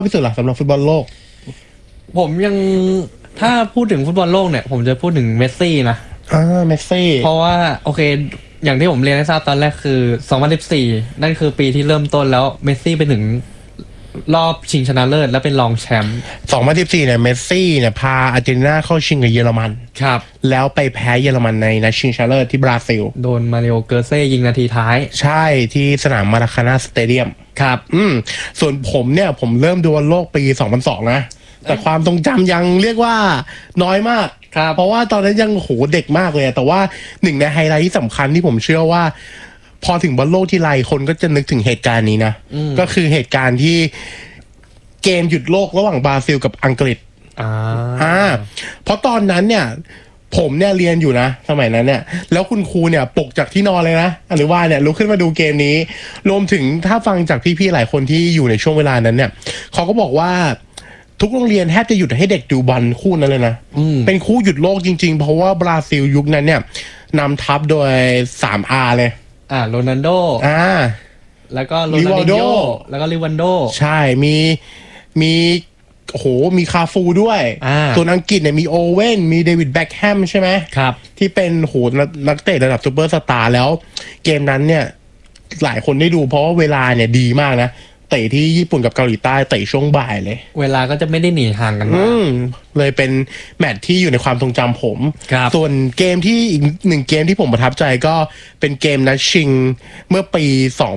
พิสุทธิ์ล่ะสำหรับฟุตบอลโลกผมยังถ้าพูดถึงฟุตบอลโลกเนี่ยผมจะพูดถึงเมสซี่นะเมสซี่เพราะว่าโอเคอย่างที่ผมเรียนให้ทราบตอนแรกคือ2014นั่นคือปีที่เริ่มต้นแล้วเมสซี่ไปถึงรอบชิงชนะเลิศและเป็นรองแชมป์ 2014เนี่ยเมสซี่เนี่ยพาอาร์เจนตินาเข้าชิงกับเยอรมันครับแล้วไปแพ้เยอรมันในนัดชิงชนะเลิศที่บราซิลโดนมาริโอเกอร์เซ่ยิงนาทีท้ายใช่ที่สนามมาราคาน่าสเตเดียมครับส่วนผมเนี่ยผมเริ่มดูบอลโลกปี2002นะแต่ความทรงจำยังเรียกว่าน้อยมากเพราะว่าตอนนั้นยังโหเด็กมากเลยแต่ว่าหนึ่งในไฮไลท์ที่สำคัญที่ผมเชื่อว่าพอถึงบอลโลกที่ไรคนก็จะนึกถึงเหตุการณ์นี้นะก็คือเหตุการณ์ที่เกมหยุดโลกระหว่างบราซิลกับอังกฤษเพราะตอนนั้นเนี่ยผมเนี่ยเรียนอยู่นะสมัยนั้นเนี่ยแล้วคุณครูเนี่ยปลุกจากที่นอนเลยนะหรือว่าเนี่ยลุกขึ้นมาดูเกมนี้รวมถึงถ้าฟังจากพี่ๆหลายคนที่อยู่ในช่วงเวลานั้นเนี่ยเขาก็บอกว่าทุกโรงเรียนแทบจะหยุดให้เด็กดูบอลคู่นั้นเลยนะเป็นคู่หยุดโลกจริงๆเพราะว่าบราซิลยุคนั้นเนี่ยนำทัพโดย 3R เลยโรนัลโดแล้วก็โรนัลโดแล้วก็ลิวันโดใช่มีโอ้โหมีคาฟูด้วยส่วนอังกฤษเนี่ยมีโอเว่นมีเดวิดแบ็คแฮมใช่ไหมครับที่เป็นโหนักเตะระดับซูเปอร์สตาร์แล้วเกมนั้นเนี่ยหลายคนได้ดูเพราะว่าเวลาเนี่ยดีมากนะเตะที่ญี่ปุ่นกับเกาหลีใต้เตะช่วงบ่ายเลยเวลาก็จะไม่ได้หนีห่างกันมากเลยเป็นแมตช์ที่อยู่ในความทรงจำผมส่วนเกมที่อีกหนึ่งเกมที่ผมประทับใจก็เป็นเกมนัดชิงเมื่อปี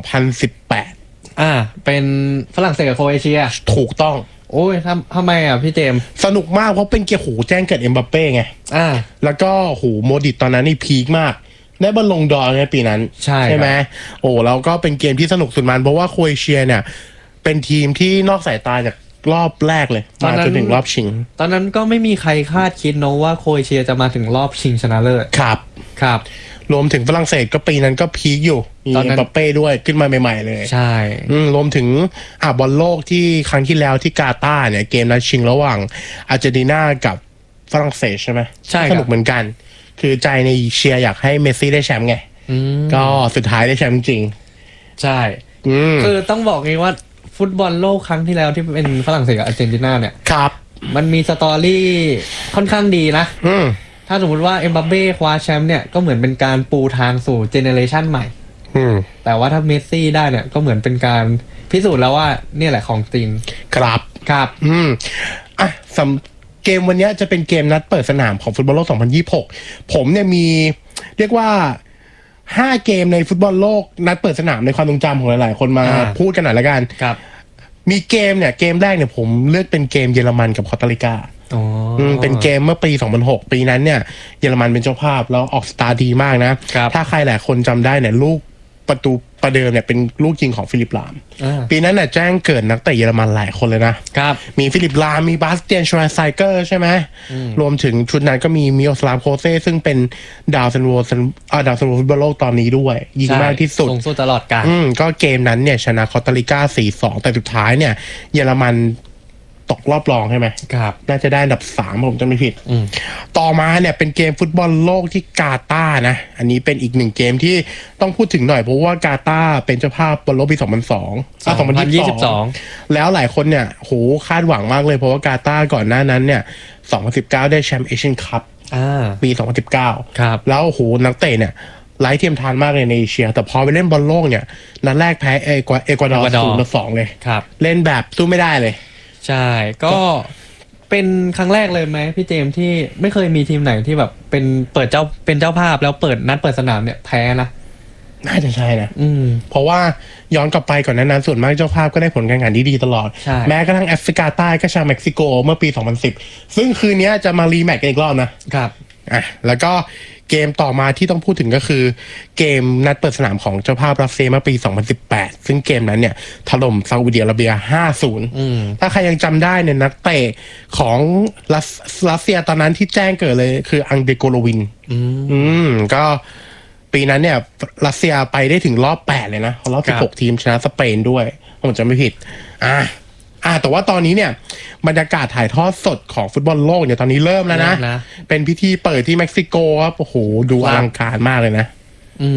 2018 เป็นฝรั่งเศสกับโครเอเชียถูกต้องโอ้ยทำไมพี่เจมสนุกมากเพราะเป็นเกมแจ้งเกิดเอ็มบัปเป้ไงแล้วก็โมดิตตอนนั้นนี่พีคมากได้บอลลงดอร์ในปีนั้นใช่ไหมแล้วก็เป็นเกมที่สนุกสุดมันเพราะว่าโครเอเชียเนี่ยเป็นทีมที่นอกสายตาจากรอบแรกเลยมาจนถึงรอบชิงตอนนั้นก็ไม่มีใครคาดคิดนะว่าโครเอเชียจะมาถึงรอบชิงชนะเลิศครับรวมถึงฝรั่งเศสก็ปีนั้นก็พีคอยู่มีเอ็มบัปเป้ด้วยขึ้นมาใหม่ๆเลยใช่รวมถึงบอลโลกที่ครั้งที่แล้วที่กาตาร์เนี่ยเกมนัดชิงระหว่างอาร์เจนตินากับฝรั่งเศสใช่ไหมใช่สนุกเหมือนกันคือใจในเชียร์อยากให้เมสซี่ได้แชมป์ไงก็สุดท้ายได้แชมป์จริงใช่คือต้องบอกไงว่าฟุตบอลโลกครั้งที่แล้วที่เป็นฝรั่งเศสกับอาร์เจนตินาเนี่ยครับมันมีสตอรี่ค่อนข้างดีนะถ้าสมมติว่าเอ็มบัปเป้คว้าแชมป์เนี่ยก็เหมือนเป็นการปูทางสู่เจเนเรชันใหม่แต่ว่าถ้าเมสซี่ได้เนี่ยก็เหมือนเป็นการพิสูจน์แล้วว่าเนี่ยแหละของจริงครับเกมวันนี้จะเป็นเกมนัดเปิดสนามของฟุตบอลโลก2026ผมเนี่ยมีเรียกว่า5เกมในฟุตบอลโลกนัดเปิดสนามในความทรงจำของหลายๆคนมาพูดกันหน่อยละกันมีเกมแรกเนี่ยผมเลือกเป็นเกมเยอรมันกับคอสตาริกาเป็นเกมเมื่อปี2006ปีนั้นเนี่ยเยอรมันเป็นเจ้าภาพแล้วออกสตาร์ดีมากนะถ้าใครหลายคนจำได้เนี่ยลูกประตูประเดิมเนี่ยเป็นลูกยิงของฟิลิปลามปีนั้นเนี่ยแจ้งเกิดนักเตะเยอรมันหลายคนเลยนะมีฟิลิปลามมีบาสเตียนชวาไซเกอร์ใช่ไหมรวมถึงชุดนั้นก็มีมิโอสลาฟโคเซ่ซึ่งเป็นดาวซันโวฟุตบอลโลกตอนนี้ด้วยยิงมากที่สุดสูงสุดตลอดกาลก็เกมนั้นเนี่ยชนะคอสตาริกา 4-2 แต่สุดท้ายเนี่ยเยอรมันตกรอบรองใช่ไหมน่าจะได้อันดับ3ผมจำไม่ผิดต่อมาเนี่ยเป็นเกมฟุตบอลโลกที่กาตาร์นะอันนี้เป็นอีกหนึ่งเกมที่ต้องพูดถึงหน่อยเพราะว่ากาตาร์เป็นเจ้าภาพบอลโลกปี2022แล้วหลายคนเนี่ยคาดหวังมากเลยเพราะว่ากาตาร์ก่อนหน้านั้นเนี่ย2019ได้แชมป์เอเชียนคัพปี2019แล้วนักเตะเนี่ยไร้เทียมทานมากเลยในเอเชียแต่พอไปเล่นบอลโลกเนี่ยนัดแรกแพ้เอกวาดอร์0-2เลยเล่นแบบสู้ไม่ได้เลยใช่ก็เป็นครั้งแรกเลยไหมพี่เจมที่ไม่เคยมีทีมไหนที่แบบเป็นเจ้าภาพแล้วเปิดสนามเนี่ยแพ้นะน่าจะใช่นะเพราะว่าย้อนกลับไปก่อนนั้นส่วนมากเจ้าภาพก็ได้ผลการแข่งขันที่ดีตลอดแม้กระทั่งแอฟริกาใต้ก็ชนะเม็กซิโกเมื่อปี2010ซึ่งคืนนี้จะมารีแมตช์กันอีกรอบนะครับแล้วก็เกมต่อมาที่ต้องพูดถึงก็คือเกมนัดเปิดสนามของเจ้าภาพรัสเซียเมื่อปี2018ซึ่งเกมนั้นเนี่ยถล่มซาอุดิอาระเบีย 5-0 ถ้าใครยังจำได้เนี่ยนักเตะของรัสเซียตอนนั้นที่แจ้งเกิดเลยคืออังเดโกโลวินก็ปีนั้นเนี่ยรัสเซียไปได้ถึงรอบ8เลยนะรอบ16ทีมชนะสเปนด้วยผมจำไม่ผิดแต่ว่าตอนนี้เนี่ยบรรยากาศถ่ายทอดสดของฟุตบอลโลกเนี่ยตอนนี้เริ่มแล้วนะเป็นพิธีเปิดที่เม็กซิโกครับโอ้โหดูอลังการมากเลยนะ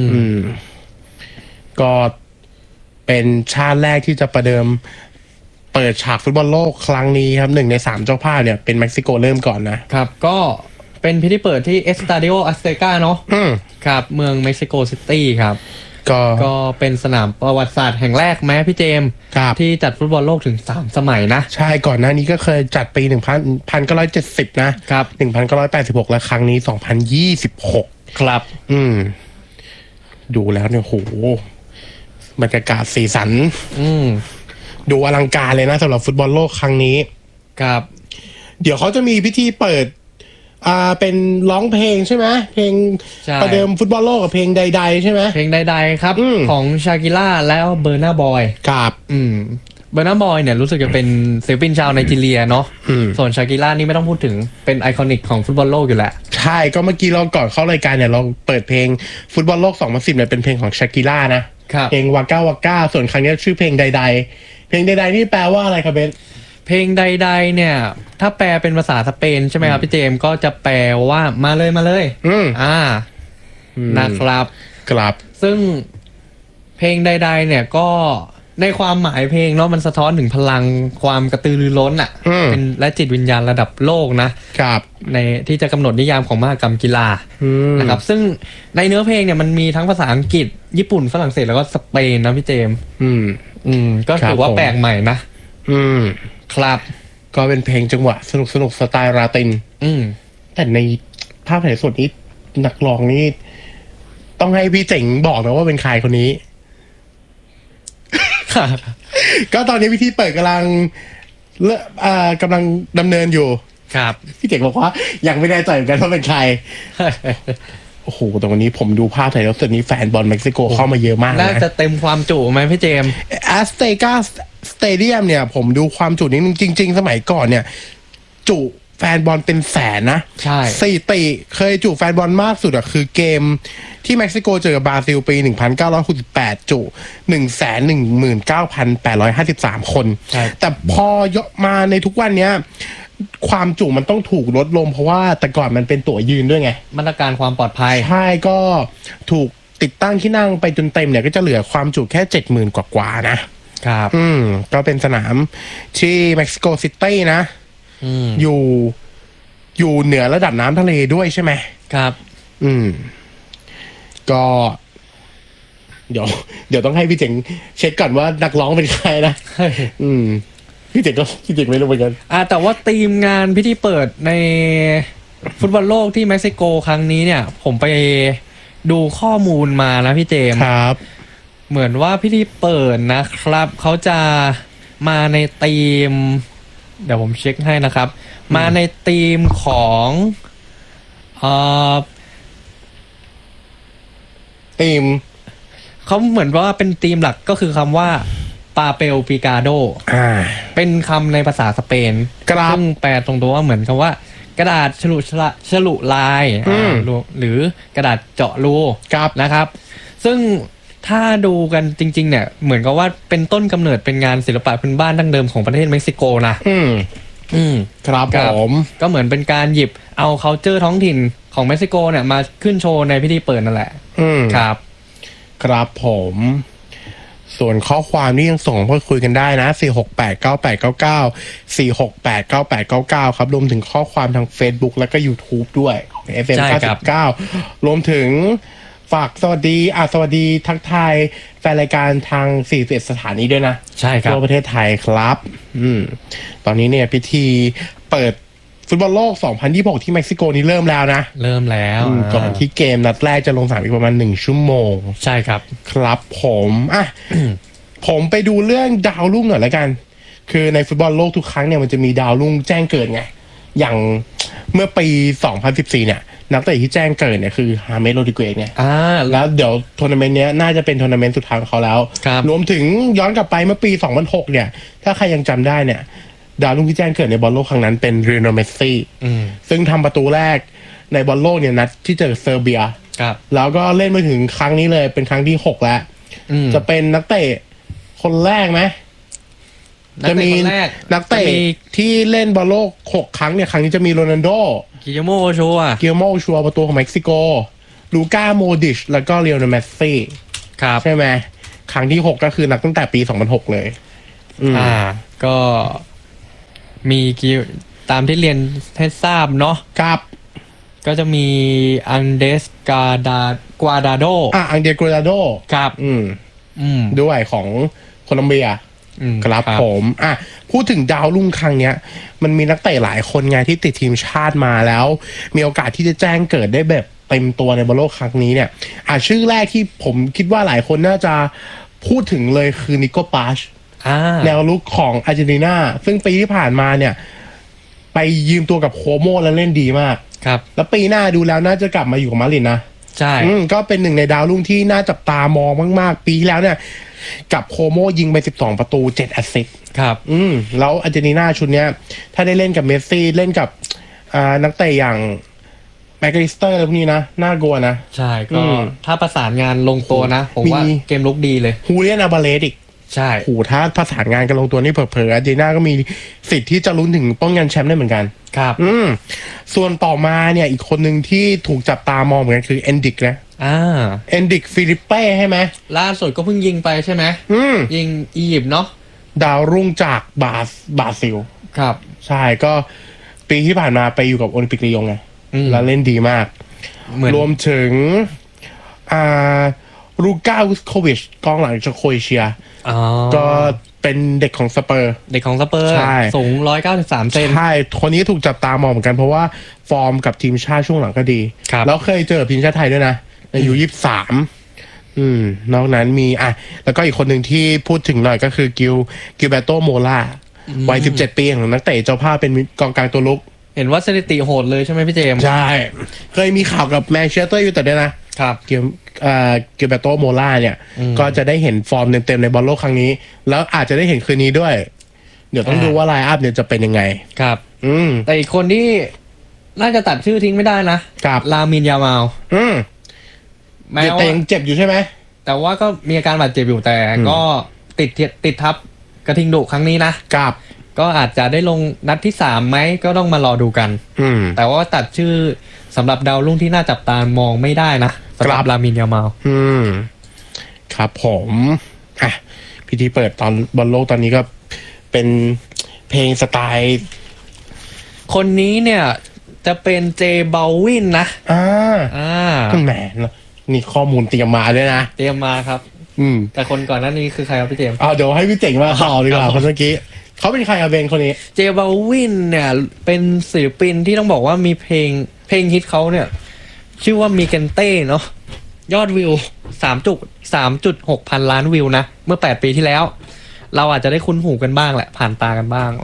ก็เป็นชาติแรกที่จะประเดิมเปิดฉากฟุตบอลโลกครั้งนี้ครับ1 ใน 3เจ้าภาพเนี่ยเป็นเม็กซิโกเริ่มก่อนนะครับก็เป็นพิธีเปิดที่เอสตาดิโออัสเตกาเนาะครับเมืองเม็กซิโกซิตี้ครับก็เป็นสนามประวัติศาสตร์แห่งแรกแม้พี่เจมส์ที่จัดฟุตบอลโลกถึง3 สมัยนะใช่ก่อนหน้านี้ก็เคยจัดปี1970นะครับ1986และครั้งนี้2026 ครับดูแล้วเนี่ยโหบรรยากาศสีสันดูอลังการเลยนะสำหรับฟุตบอลโลกครั้งนี้ครับเดี๋ยวเขาจะมีพิธีเปิดเป็นร้องเพลงใช่ไหมเพลงประเดิมฟุตบอลโลกกับเพลงใดๆใช่ไหมเพลงใดๆครับของชากิล่าแล้วเบอร์นาบอยครับเบอร์นาบอยเนี่ยรู้สึกจะเป็นศิลปินชาวไนจีเรียเนาะส่วนชากิล่านี่ไม่ต้องพูดถึงเป็นไอคอนิกของฟุตบอลโลกอยู่แล้วใช่ก็เมื่อกี้เราก่อนเข้ารายการเนี่ยเราเปิดเพลงฟุตบอลโลก2010เนี่ยเป็นเพลงของชากิล่านะเพลงวาก้าวาก้าส่วนครั้งนี้ชื่อเพลงใดๆเพลงใดๆนี่แปลว่าอะไรครับเบนเพลงใดๆเนี่ยถ้าแปลเป็นภาษาสเปนใช่ไหมครับพี่เจมก็จะแปลว่ามาเลยนะครับซึ่งเพลงใดๆเนี่ยก็ในความหมายเพลงเนาะมันสะท้อนถึงพลังความกระตือรือร้นเป็นและจิตวิญญาณระดับโลกนะครับในที่จะกำหนดนิยามของมหกรรมกีฬานะครับซึ่งในเนื้อเพลงเนี่ยมันมีทั้งภาษาอังกฤษญี่ปุ่นฝรั่งเศสแล้วก็สเปนนะพี่เจมก็ถือว่าแปลกใหม่นะครับก็เป็นเพลงจังหวะสนุกสไตล์ลาตินแต่ในภาพถ่ายสดนี้นักร้องนี่ต้องให้พี่เจ๋งบอกนะว่าเป็นใครคนนี้ ก็ตอนนี้พิธีเปิดกำลังดำเนินอยู่ครับพี่เจ๋งบอกว่ายังไม่แน่ใจเหมือนกันว่าเป็นใคร โอ้โหแต่วันนี้ผมดูภาพถ่ายสดนี้แฟนบอลเม็กซิโกเข้ามาเยอะมากนะน่าจะเต็มความจุไหมพี่เจมส์แอสเตกาสเตเดียมเนี่ยผมดูความจุนี้จริงๆสมัยก่อนเนี่ยจุแฟนบอลเป็นแสนนะใช่สถิติเคยจุแฟนบอลมากสุดคือเกมที่เม็กซิโกเจอกับบราซิลปี1968จุ119,853 คนแต่พอยกมาในทุกวันเนี้ยความจุมันต้องถูกลดลงเพราะว่าแต่ก่อนมันเป็นตั๋วยืนด้วยไงมาตรการความปลอดภัยใช่ก็ถูกติดตั้งที่นั่งไปจนเต็มเนี่ยก็จะเหลือความจุแค่ 70,000 กว่าๆนะครับก็เป็นสนามที่เม็กซิโกซิตี้นะอยู่เหนือระดับน้ำทะเลด้วยใช่ไหมครับก็เดี๋ยวต้องให้พี่เจ๋งเช็คก่อนว่านักร้องเป็นใครนะพี่เจ๋งไม่รู้เหมือนกันแต่ว่าทีมงานพิธีเปิดในฟุตบอลโลกที่เม็กซิโกครั้งนี้เนี่ยผมไปดูข้อมูลมานะพี่เจมครับเหมือนว่าพิธีเปิดนะครับเขาจะมาในทีมเดี๋ยวผมเช็คให้นะครับมาในทีมของทีมเขาเหมือนว่าเป็นทีมหลักก็คือคำว่าปาเปลปิกาโดเป็นคำในภาษาสเปนซึ่งแปลตรงตัวว่าเหมือนคำว่ากระดาษฉลุลายหรือกระดาษเจาะรูนะครับซึ่งถ้าดูกันจริงๆเนี่ยเหมือนกับว่าเป็นต้นกำเนิดเป็นงานศิลปะพื้นบ้านดั้งเดิมของประเทศเม็กซิโกนะครับผมก็เหมือนเป็นการหยิบเอา culture ท้องถิ่นของเม็กซิโกเนี่ยมาขึ้นโชว์ในพิธีเปิดนั่นแหละครับผมส่วนข้อความนี่ยังส่งพูดคุยกันได้นะ4689899 4689899ครับรวมถึงข้อความทาง Facebook แล้วก็ YouTube ด้วยของ FM 99รวมถึงฝากสวัสดีทักทายแฟนรายการทาง41สถานีด้วยนะใช่ครับทั่วประเทศไทยครับตอนนี้เนี่ยพิธีเปิดฟุตบอลโลก2026ที่เม็กซิโกนี่เริ่มแล้วนะเริ่มแล้วก่อนที่เกมนัดแรกจะลงสนามอีกประมาณ1 ชั่วโมงใช่ครับครับผมผมไปดูเรื่องดาวรุ่งหน่อยแล้วกันคือในฟุตบอลโลกทุกครั้งเนี่ยมันจะมีดาวรุ่งแจ้งเกิดไงอย่างเมื่อปี2014เนี่ยนักเตะที่แจ้งเกิดเนี่ยคือฮาเมสโรดิเกสเนี่ยแล้วเดี๋ยวทัวร์นาเมนต์เนี้ยน่าจะเป็นทัวร์นาเมนต์สุดท้ายของเขาแล้วรวมถึงย้อนกลับไปเมื่อปี2006เนี่ยถ้าใครยังจำได้เนี่ยดาวรุ่งที่แจ้งเกิดในบอลโลกครั้งนั้นเป็นเรโนเมสซี่ซึ่งทำประตูแรกในบอลโลกเนี่ยนัดที่เจอเซอร์เบียแล้วก็เล่นมาถึงครั้งนี้เลยเป็นครั้งที่6แล้วจะเป็นนักเตะคนแรกไหมจะมีนักเตะที่เล่นบอลโลก6 ครั้งเนี่ยครั้งนี้จะมีโรนัลโดกิโมชัวประตูของเม็กซิโกลูก้าโมดิชแล้วก็เลโอเนลเมสซี่ใช่ไหมครั้งที่6ก็คือนับตั้งแต่ปี2006เลยก็มีตามที่เรียนให้ทราบเนาะครับก็จะมีอังเดสกวาดาโดอังเดสกวาดาโดครับด้วยของโคลอมเบียครับผมพูดถึงดาวรุ่งครั้งเนี้ยมันมีนักเตะหลายคนไงที่ติดทีมชาติมาแล้วมีโอกาสที่จะแจ้งเกิดได้แบบเต็มตัวในบอลโลกครั้งนี้เนี่ยชื่อแรกที่ผมคิดว่าหลายคนน่าจะพูดถึงเลยคือนิโกปาชแนวลุกของอาร์เจนตินาซึ่งปีที่ผ่านมาเนี่ยไปยืมตัวกับโคโมแล้วเล่นดีมากครับแล้วปีหน้าดูแล้วน่าจะกลับมาอยู่กับมาดริดนะใช่ก็เป็นหนึ่งในดาวรุ่งที่น่าจับตามองมากๆปีที่แล้วเนี่ยกับโคโมยิงไป12ประตู7แอสซิสต์ครับแล้วอาร์เจนตินาชุดเนี้ยถ้าได้เล่นกับเมสซี่เล่นกับนักเตะอย่างแมคคาลิสเตอร์อะไรพวกนี้นะน่ากลัวนะใช่ก็ถ้าประสานงานลงตัวนะผมว่าเกมลุกดีเลยฮูเลียนอาบาเลสอีกใช่ถ้าประสานงานกันลงตัวนี่เผลอๆอาร์เจนตินาก็มีสิทธิ์ที่จะลุ้นถึงป้องกันแชมป์ได้เหมือนกันครับส่วนต่อมาเนี่ยอีกคนหนึ่งที่ถูกจับตามองเหมือนกันคือเอนดิกนะเอนดิกฟิลิปเป้ใช่ไหมล่าสุดก็เพิ่งยิงไปใช่ไหมยิงอียิปต์เนาะดาวรุ่งจากบราซิลครับใช่ก็ปีที่ผ่านมาไปอยู่กับโอลิมปิกลียงไงแล้วเล่นดีมากรวมถึงลูก้าวุสโควิชกองหลังจากโครเอเชียก็เป็นเด็กของสเปอร์สูง193เซนใช่คนนี้ถูกจับตามองเหมือนกันเพราะว่าฟอร์มกับทีมชาติช่วงหลังก็ดีแล้วเคยเจอทีมชาติไทยด้วยนะในอายุ23นอกนั้นมีแล้วก็อีกคนหนึ่งที่พูดถึงหน่อยก็คือกิลเบโตโมล่าวัย17ปีของนักเตะเจ้าภาพเป็นกองกลางตัวลุกเห็นว่าสถิติโหดเลยใช่ไหมพี่เจมส์ใช่เคยมีข่าวกับแมนเชสเตอร์ยูไนเต็ดด้วยนะครับกิลเบโตโมล่าเนี่ยก็จะได้เห็นฟอร์มเต็มๆในบอลโลกครั้งนี้แล้วอาจจะได้เห็นคืนนี้ด้วยเดี๋ยวต้องดูว่าไลน์อัพเนี่ยจะเป็นยังไงครับแต่อีกคนที่น่าจะตัดชื่อทิ้งไม่ได้นะครับลามินยามาลแม้ว่ายังเจ็บอยู่ใช่ไหมแต่ว่าก็มีอาการบาดเจ็บอยู่แต่ก็ติดทับกระทิงดุครั้งนี้นะครับก็อาจจะได้ลงนัดที่3ไหมก็ต้องมารอดูกันแต่ว่าตัดชื่อสำหรับดาวรุ่งที่น่าจับตามองไม่ได้นะสำหรับลามินยามาลครับผมพิธีเปิดตอนบอลโลกตอนนี้ก็เป็นเพลงสไตล์คนนี้เนี่ยจะเป็นเจเบลวินนะก็แหมนี่ข้อมูลเตรียมมาด้วยนะเตรียมมาครับแต่คนก่อนหน้านี้คือใครครับพี่เจมส์เดี๋ยวให้พี่เจ๋งมาต่อดีกว่าคนเมื่อกี้เขาเป็นใครเบนคนนี้เจเบลวินเนี่ยเป็นศิลปินที่ต้องบอกว่ามีเพลงฮิตเขาเนี่ยชื่อว่ามีเกนเต้เนาะยอดวิว3.6 พันล้านวิวนะเมื่อ8ปีที่แล้วเราอาจจะได้คุ้นหูกันบ้างแหละผ่านตากันบ้าง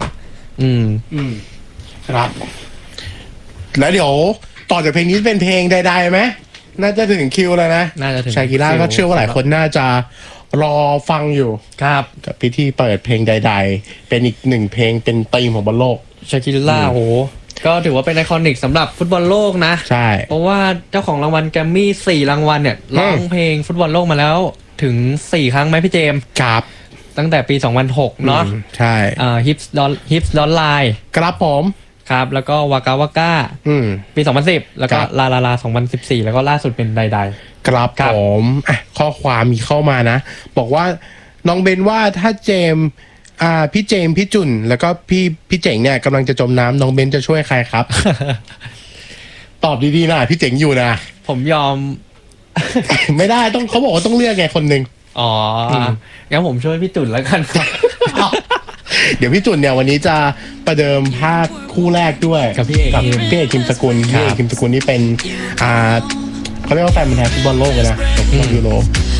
ครับแล้วเดี๋ยวต่อจากเพลงนี้เป็นเพลงใดๆไหมน่าจะถึงคิวแล้วนะน่าจะถึงชากิร่าก็เชื่อว่าหลายคนน่าจะรอฟังอยู่ครับกับพิธีเปิดเพลงใดๆเป็นอีก1เพลงเป็นธีมของบอลโลกชากิร่าโหก็ถือว่าเป็นไอคอนิกสำหรับฟุตบอลโลกนะใช่เพราะว่าเจ้าของรางวัลแกรมมี่4รางวัลเนี่ยร้องเพลงฟุตบอลโลกมาแล้วถึง4ครั้งไหมพี่เจมส์ครับตั้งแต่ปี2006เนาะใช่ฮิปส์ดอลไลน์ครับผมครับแล้วก็วากาวาก้าปี2010แล้วก็ลา2014แล้วก็ล่าสุดเป็นใดๆครับผมข้อความมีเข้ามานะบอกว่าน้องเบนว่าถ้าพี่เจมพี่จุนแล้วก็พี่เจ๋งเนี่ยกำลังจะจมน้ำน้องเบนจะช่วยใครครับ ตอบดีๆนะพี่เจ๋งอยู่นะผมยอมไม่ได้ต้องเขาบอกว่าต้องเลือกไงคนหนึ่งงั้นผมช่วยพี่จุนแล้วกันครับเดี๋ยวพี่จุนเนี่ยวันนี้จะประเดิมภาคคู่แรกด้วยกับพี่เอกคิมสกุลพี่เอกคิมสกุลนี่เป็นเขาเรียกว่าแฟนมันแท้ฟุตบอลโลกเลยนะฟุตบอลยูโร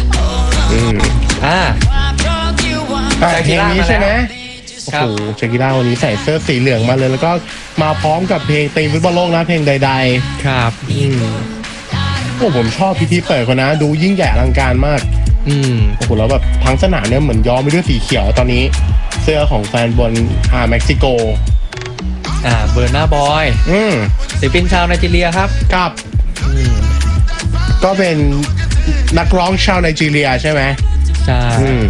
เพลงนี้ใช่ไหมโอ้โหชากิร่าวันนี้ใส่เสื้อสีเหลืองมาเลยแล้วก็มาพร้อมกับเพลงธีมฟุตบอลโลกนะเพลงใดๆครับโอ้ผมชอบพิธีเปิดเขานะดูยิ่งใหญ่อลังการมากโอ้โหแล้วแบบทั้งสนามเนี่ยเหมือนย้อมไปด้วยสีเขียวตอนนี้เสื้อของแฟนบอลเม็กซิโกเบอร์นาบอยศิลปินชาวไนจีเรียครับครับก็เป็นนักร้องชาวไนจีเรียใช่ไหมใช่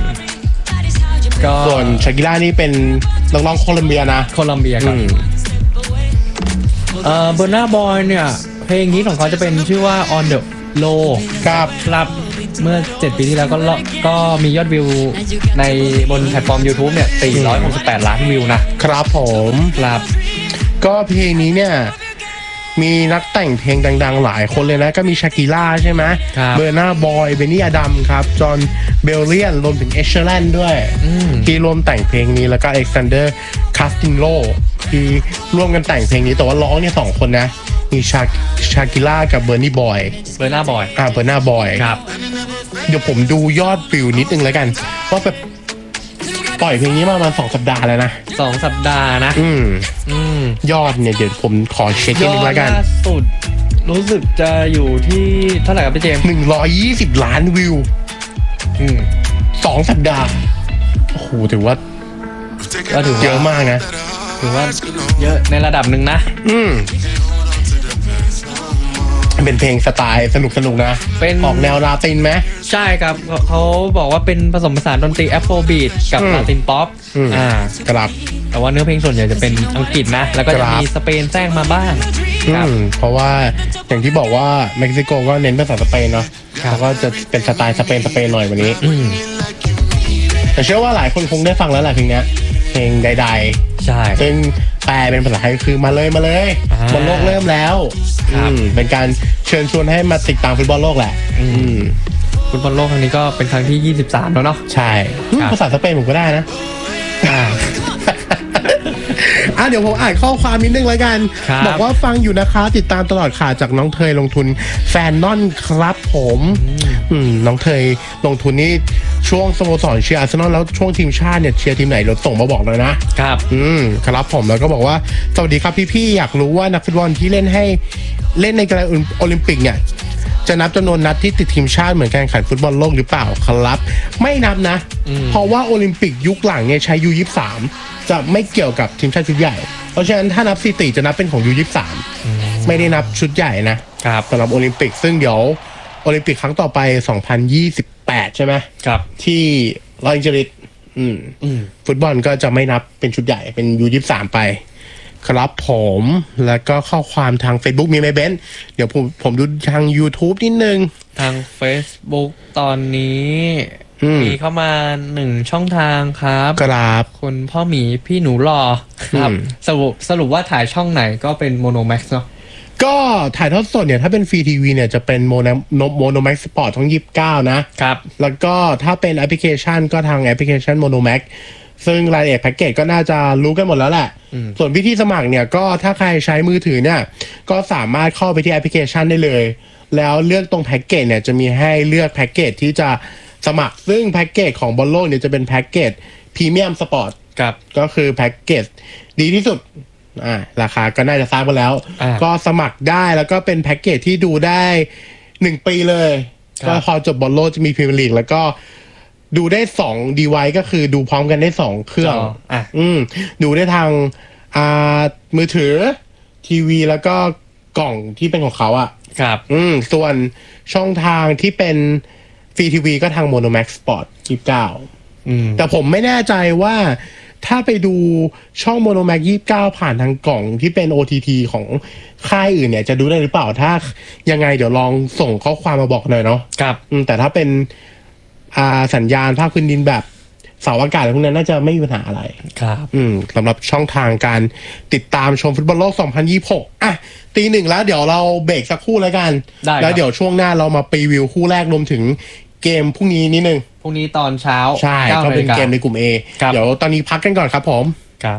ส่วนชากิร่านี่เป็นนักร้องโคลอมเบียนะโคลอมเบียครับเบอร์นาบอยเนี่ยเพลงนี้ของเขาจะเป็นชื่อว่า On the Low ครับเมื่อ7ปีที่แล้วก็มียอดวิวในบนแพลตฟอร์ม YouTube เนี่ย468ล้านวิวนะครับผมครับก็เพลงนี้เนี่ยมีนักแต่งเพลงดังๆหลายคนเลยนะก็มีชากิล่าใช่ไหมเบอร์นาบอยเบนนี่อดัมครับจอห์นเบลเลียนรวมถึงเอชเชอร์แลนด์ด้วยที่ร่วมแต่งเพลงนี้แล้วก็เอ็กซานเดอร์คาสตินโลที่ร่วมกันแต่งเพลงนี้แต่ว่าร้องเนี่ย2คนนะมีชากิล่ากับเบอร์นาบอยเบอร์นาบอยครับเดี๋ยวผมดูยอดวิวนิดนึงแล้วกันว่าแบบปล่อยเพลงนี้มาประมาณ2 สัปดาห์แล้วนะ 2 สัปดาห์นะยอดเนี่ยเดี๋ยวผมขอเช็คนิดนึงแล้วกันยอดล่าสุดรู้สึกจะอยู่ที่เท่าไหร่ครับพี่เจมส์ 120 ล้านวิว2 สัปดาห์โอ้โหถือว่าเยอะมากนะถือว่าเยอะในระดับหนึ่งนะเป็นเพลงสไตล์สนุกนะเป็นออกแนวลาตินไหมใช่ครับเขาบอกว่าเป็นผสมผสานดนตรีแอฟโรบีทกับลาตินป๊อปครับแต่ว่าเนื้อเพลงส่วนใหญ่จะเป็นอังกฤษนะแล้วก็จะมีสเปนแทรกมาบ้างเพราะว่าอย่างที่บอกว่าเม็กซิโกก็เน้นภาษาสเปนเนาะแล้วก็จะเป็นสไตล์สเปนหน่อยวันนี้แต่เชื่อว่าหลายคนคงได้ฟังแล้วแหละเพลงนี้เพลงใดๆใช่ซึ่งแปลเป็นภาษาไทยคือมาเลยบอลโลกเริ่มแล้วเป็นการเชิญชวนให้มาติดตามฟุตบอลโลกแหละฟุตบอลโลกครั้งนี้ก็เป็นครั้งที่23แล้วเนาะใช่ภาษาสเปนผมก็ได้นะเดี๋ยวผมอ่านข้อความนิดนึงแล้วกันบอกว่าฟังอยู่นะคะติดตามตลอดค่ะจากน้องเทยลงทุนแฟนนอนครับผมน้องเทยลงทุนนี่ช่วงสโมสรเชียร์อาร์เซนอลแล้วช่วงทีมชาติเนี่ยเชียร์ทีมไหนเราส่งมาบอกเลยนะครับครับผมแล้วก็บอกว่าสวัสดีครับพี่ๆอยากรู้ว่านักฟุตบอลที่เล่นในกีฬาโอลิมปิกเนี่ยจะนับจำนวนนัดที่ติดทีมชาติเหมือนการแข่งขันฟุตบอลโลกหรือเปล่าครับไม่นับนะเพราะว่าโอลิมปิกยุคหลังเนี่ยใช้ U23 จะไม่เกี่ยวกับทีมชาติชุดใหญ่เพราะฉะนั้นถ้านับสถิติจะนับเป็นของ U23 ไม่ได้นับชุดใหญ่นะครับสำหรับโอลิมปิกซึ่งเดี๋ยวโอลิมปิกครั้งต่อไป2028ใช่ไหมครับที่ลอสแองเจลิสฟุตบอลก็จะไม่นับเป็นชุดใหญ่เป็น U23 ไปครับผมแล้วก็ข้อความทาง Facebook มีไหมเบนซ์เดี๋ยวผมดูทาง YouTube นิดนึงทาง Facebook ตอนนี้มีเข้ามา1ช่องทางครับครับคุณพ่อหมีพี่หนูรอครับสรุปว่าถ่ายช่องไหนก็เป็นโมโนแม็กซ์เนาะก็ถ่ายทอดสดเนี่ยถ้าเป็นฟรีทีวีเนี่ยจะเป็นโมโนแม็กซ์สปอร์ตทั้ง29นะครับแล้วก็ถ้าเป็นแอปพลิเคชันก็ทางแอปพลิเคชันโมโนแม็กซ์ซึ่งรายละเอียดแพ็กเกจก็น่าจะรู้กันหมดแล้วแหละส่วนวิธีสมัครเนี่ยก็ถ้าใครใช้มือถือเนี่ยก็สามารถเข้าไปที่แอปพลิเคชันได้เลยแล้วเลือกตรงแพ็กเกจเนี่ยจะมีให้เลือกแพ็กเกจที่จะสมัครซึ่งแพ็กเกจของบอลโลกเนี่ยจะเป็นแพ็กเกจพรีเมียมสปอร์ตก็คือแพ็กเกจดีที่สุดราคาก็น่าจะทราบกันแล้วก็สมัครได้แล้วก็เป็นแพ็กเกจที่ดูได้1 ปีเลยก็พอจบบอลโลกจะมีพรีเมียร์ลีกแล้วก็ดูได้2 device ก็คือดูพร้อมกันได้2เครื่องดูได้ทางมือถือทีวีแล้วก็กล่องที่เป็นของเขาครับส่วนช่องทางที่เป็นฟรีทีวีก็ทาง Monomax Sport 29แต่ผมไม่แน่ใจว่าถ้าไปดูช่อง Monomax 29ผ่านทางกล่องที่เป็น OTT ของค่ายอื่นเนี่ยจะดูได้หรือเปล่าถ้ายังไงเดี๋ยวลองส่งข้อความมาบอกหน่อยเนาะครับแต่ถ้าเป็นสัญญาณภาคพื้นดินแบบเสาอากาศอะไรพวกนั้นน่าจะไม่มีปัญหาอะไรครับสำหรับช่องทางการติดตามชมฟุตบอลโลก2026ตีหนึ่งแล้วเดี๋ยวเราเบรกสักคู่แล้วกันแล้วเดี๋ยวช่วงหน้าเรามารีวิวคู่แรกรวมถึงเกมพรุ่งนี้นิดนึงพรุ่งนี้ตอนเช้าใช่ก็เป็นเกมในกลุ่ม A เดี๋ยวตอนนี้พักกันก่อนครับผมครับ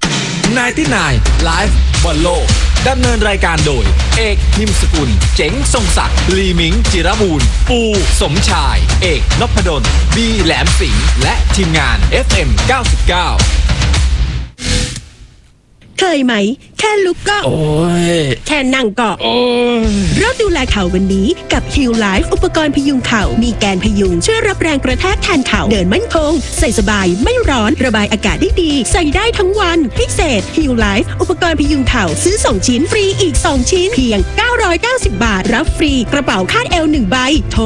99 Live บอลโลกดำเนินรายการโดยเอกพิมพ์สกุลเจ๋งทรงศักดิ์ลีมิงจิรบูรณ์ปูสมชายเอกนพดลบีแหลมสิงห์และทีมงาน FM 99 เคยไหมแค่ลุกก็โอ้ยแค่นั่งก็โอ้ยเริ่มดูแลเข่าวันนี้กับ Heal Life อุปกรณ์พยุงเข่ามีแกนพยุงช่วยรับแรงกระแทกแทนเข่าเดินมั่นคงใส่สบายไม่ร้อนระบายอากาศได้ดีใส่ได้ทั้งวันพิเศษ Heal Life อุปกรณ์พยุงเข่าซื้อ2 ชิ้นฟรีอีก2 ชิ้นเพียง990 บาทรับฟรีกระเป๋าคาดเอว1 ใบโทร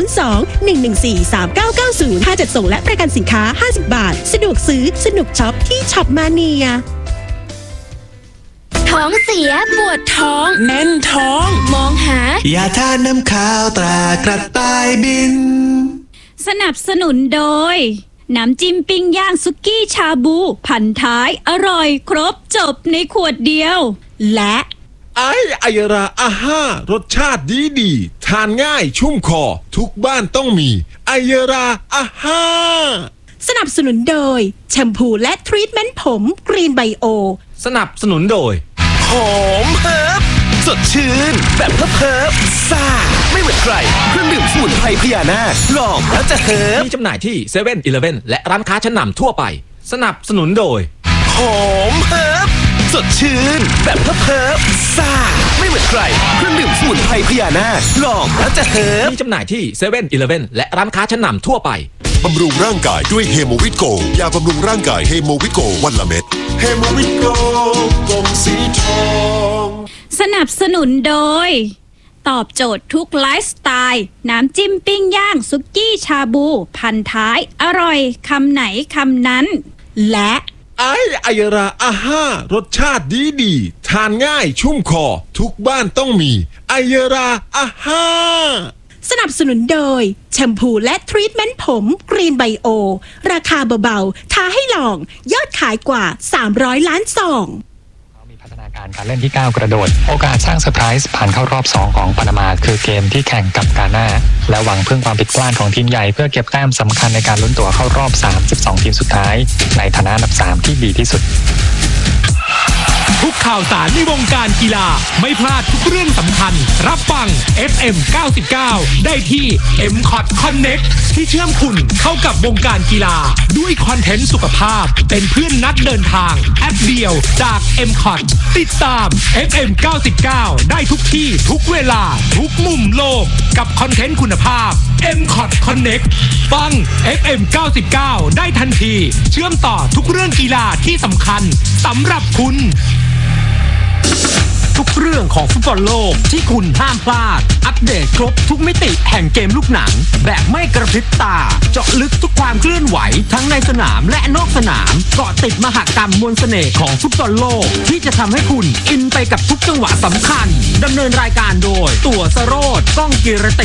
02-114-3990ค่าจัดส่งและประกันสินค้า50 บาทสะดวกซื้อสนุกช็อปที่ช็อปมาเนียทท้องเสียปวดท้องแน่นท้องมองหายาทาน้ำข้าวตรากระต่ายบินสนับสนุนโดยน้ำจิ้มปิ้งย่างสุกี้ชาบูพันท้ายอร่อยครบจบในขวดเดียวและไอราอาห้ารสชาติดีทานง่ายชุ่มคอทุกบ้านต้องมีไอราอาห้าสนับสนุนโดยแชมพูและทรีทเมนต์ผมกรีนไบโอสนับสนุนโดยหอมเฮิร์บสดชื่นแบบเพิบซ่าไม่เหมือนใครเครื่องดื่มสมุนไพรพญานาคลองแล้วจะเฮิร์บมีจำหน่ายที่เซเว่นอีเลฟเว่นและร้านค้าชั้นนำทั่วไปสนับสนุนโดยหอมเฮิร์บสดชื่นแบบเพิบซ่าไม่เหมือนใครเครื่องดื่มสมุนไพรพญานาคลองแล้วจะเฮิร์บมีจำหน่ายที่เซเว่นอีเลฟเว่นและร้านค้าชั้นนำทั่วไปบำรุงร่างกายด้วยเฮโมวิตโกยาบำรุงร่างกายเฮโมวิตโกวันละเม็ดเฮโมวิตโกกลมสีทองสนับสนุนโดยตอบโจทย์ทุกไลฟ์สไตล์น้ำจิ้มปิ้งย่างสุกี้ชาบูพันท้ายอร่อยคำไหนคำนั้นและไอราอาห้ารสชาติดีทานง่ายชุ่มคอทุกบ้านต้องมีไอราอาห้าสนับสนุนโดยแชมพูและทรีทเมนต์ผมกรีนไบโอราคาเบาๆท้าให้ลองยอดขายกว่า300ล้านซองมีพัฒนาการเล่นที่ก้าวกระโดดโอกาสสร้างเซอร์ไพรส์ผ่านเข้ารอบ2ของปานามาคือเกมที่แข่งกับกาน่าและหวังพึ่งความผิดพลาดของทีมใหญ่เพื่อเก็บแต้มสำคัญในการลุ้นตั๋วเข้ารอบ32ทีมสุดท้ายในฐานะอันดับ3ที่ดีที่สุดทุกข่าวสารในวงการกีฬาไม่พลาดทุกเรื่องสำคัญรับฟัง FM 99ได้ที่ MCOT Connect ที่เชื่อมคุณเข้ากับวงการกีฬาด้วยคอนเทนต์สุขภาพเป็นเพื่อนนัดเดินทางแอปเดียวจาก MCOT ติดตาม FM 99ได้ทุกที่ทุกเวลาทุกมุมโลกกับคอนเทนต์คุณภาพ MCOT Connect ฟัง FM 99ได้ทันทีเชื่อมต่อทุกเรื่องกีฬาที่สำคัญสำหรับคุณทุกเรื่องของฟุตบอลโลกที่คุณห้ามพลาดอัปเดตครบทุกมิติแห่งเกมลูกหนังแบบไม่กระพริบตาเจาะลึกทุกความเคลื่อนไหวทั้งในสนามและนอกสนามเกาะติดมหกรรมมวลเสน่ห์ของฟุตบอลโลกที่จะทำให้คุณอินไปกับทุกจังหวะสำคัญดำเนินรายการโดยตัวสโรจน์ ก้องกีรติ